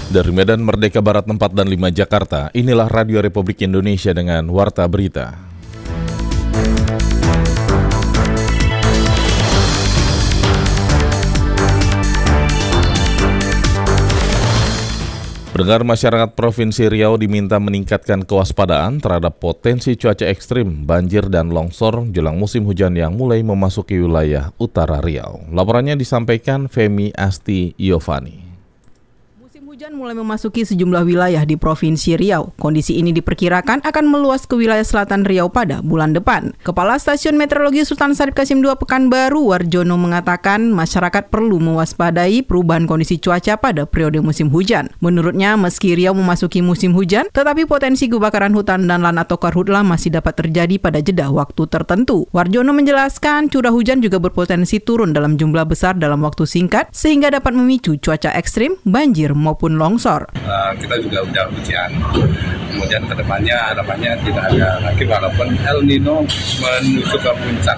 Dari Medan Merdeka Barat 4 dan 5 Jakarta, inilah Radio Republik Indonesia dengan Warta Berita. Pendengar, masyarakat Provinsi Riau diminta meningkatkan kewaspadaan terhadap potensi cuaca ekstrim, banjir dan longsor jelang musim hujan yang mulai memasuki wilayah utara Riau. Laporannya disampaikan Femi Asti Yovani. Hujan mulai memasuki sejumlah wilayah di Provinsi Riau. Kondisi ini diperkirakan akan meluas ke wilayah selatan Riau pada bulan depan. Kepala Stasiun Meteorologi Sultan Syarif Qasim II Pekanbaru, Warjono, mengatakan masyarakat perlu mewaspadai perubahan kondisi cuaca pada periode musim hujan. Menurutnya, meski Riau memasuki musim hujan, tetapi potensi kebakaran hutan dan lahan atau karhutla masih dapat terjadi pada jeda waktu tertentu. Warjono menjelaskan curah hujan juga berpotensi turun dalam jumlah besar dalam waktu singkat, sehingga dapat memicu cuaca ekstrim, banjir maupun longsor. Kita juga udah ujian. Kemudian kedepannya harapannya tidak ada lagi, walaupun El Nino menuju ke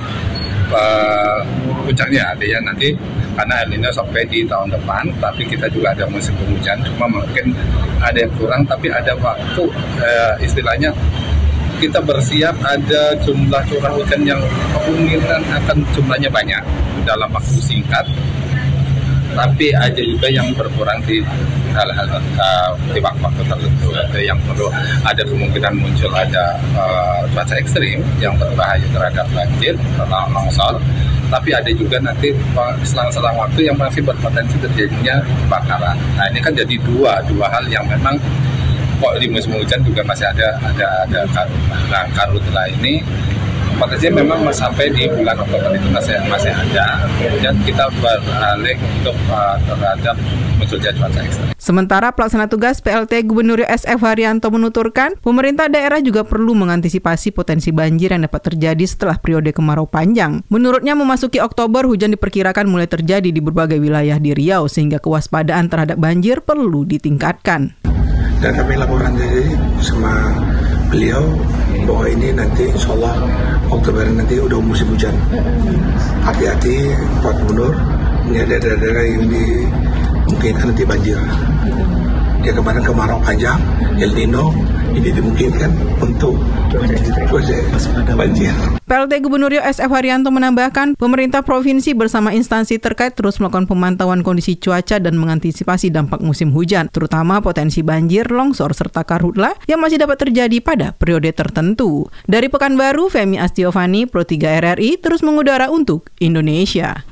puncaknya, artinya nanti karena El Nino sampai di tahun depan, tapi kita juga ada musim penghujan, cuma mungkin ada yang kurang, tapi ada waktu istilahnya kita bersiap, ada jumlah curah hujan yang kemungkinan akan jumlahnya banyak dalam waktu singkat. Tapi ada juga yang berkurang di hal-hal di waktu tertentu, yang perlu ada kemungkinan muncul ada cuaca ekstrim yang berbahaya terhadap banjir, longsor. Tapi ada juga nanti selang-selang waktu yang masih berpotensi terjadinya kebakaran. Nah, ini kan jadi dua hal yang memang kok di musim hujan juga masih ada karhutla ini. Potensinya memang sampai di bulan Oktober itu masih ada. Kemudian kita beralih untuk terhadap munculnya cuaca ekstrim. Sementara pelaksana tugas PLT Gubernur SF Haryanto menuturkan, pemerintah daerah juga perlu mengantisipasi potensi banjir yang dapat terjadi setelah periode kemarau panjang. Menurutnya, memasuki Oktober, hujan diperkirakan mulai terjadi di berbagai wilayah di Riau, sehingga kewaspadaan terhadap banjir perlu ditingkatkan. Dan kami laporan jadi sama beliau bahwa ini nanti insya Allah Oktober nanti udah musim hujan. Hati-hati Pak Gubernur, ini ada daerah yang dimungkinkan nanti banjir. Dia kemarin kemarau panjang, El Nino, ini dimungkinkan untuk cuaca banjir. PLT Gubernur Riau SF Haryanto menambahkan, pemerintah provinsi bersama instansi terkait terus melakukan pemantauan kondisi cuaca dan mengantisipasi dampak musim hujan, terutama potensi banjir, longsor, serta karhutla yang masih dapat terjadi pada periode tertentu. Dari Pekanbaru, Femi Asti Yovani, Pro 3 RRI, terus mengudara untuk Indonesia.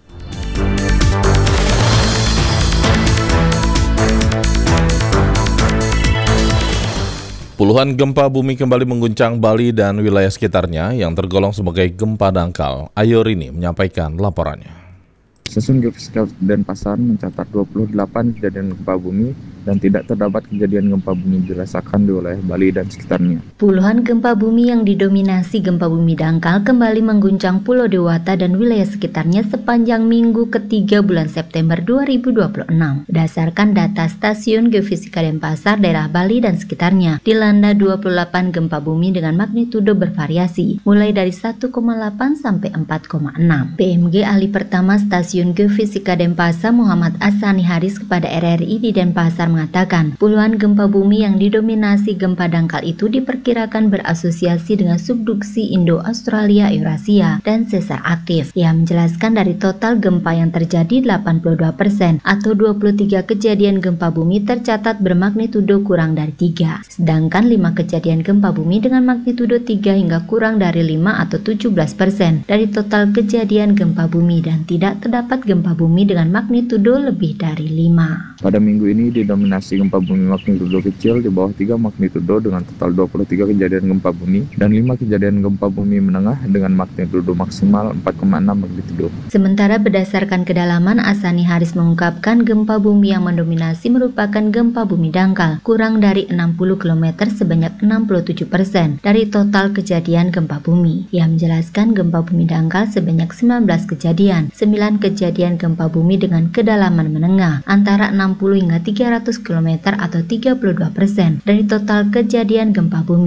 Puluhan gempa bumi kembali mengguncang Bali dan wilayah sekitarnya yang tergolong sebagai gempa dangkal. Ayo Rini menyampaikan laporannya. Stasiun Geofisika Denpasar mencatat 28 kejadian gempa bumi dan tidak terdapat kejadian gempa bumi dirasakan di wilayah Bali dan sekitarnya. Puluhan gempa bumi yang didominasi gempa bumi dangkal kembali mengguncang Pulau Dewata dan wilayah sekitarnya sepanjang minggu ketiga bulan September 2026. Berdasarkan data Stasiun Geofisika Denpasar, daerah Bali dan sekitarnya dilanda 28 gempa bumi dengan magnitudo bervariasi, mulai dari 1,8 sampai 4,6. PMG ahli pertama Stasiun Geofisika Denpasar Muhammad Asani Haris kepada RRI di Denpasar mengatakan, puluhan gempa bumi yang didominasi gempa dangkal itu diperkirakan berasosiasi dengan subduksi Indo-Australia-Eurasia dan sesar aktif. Ia menjelaskan dari total gempa yang terjadi 82% atau 23 kejadian gempa bumi tercatat bermagnitudo kurang dari 3. Sedangkan 5 kejadian gempa bumi dengan magnitudo 3 hingga kurang dari 5 atau 17% dari total kejadian gempa bumi dan tidak terdapat gempa bumi dengan magnitudo lebih dari 5. Pada minggu ini didominasi gempa bumi magnitudo kecil di bawah 3 magnitudo dengan total 23 kejadian gempa bumi dan 5 kejadian gempa bumi menengah dengan magnitudo maksimal 4,6 magnitudo. Sementara berdasarkan kedalaman, Asani Haris mengungkapkan gempa bumi yang mendominasi merupakan gempa bumi dangkal kurang dari 60 km sebanyak 67% dari total kejadian gempa bumi. Ia menjelaskan gempa bumi dangkal sebanyak 19 kejadian, 9 kejadian gempa bumi dengan kedalaman menengah antara 60 hingga 300 km atau 32% dari total kejadian gempa bumi.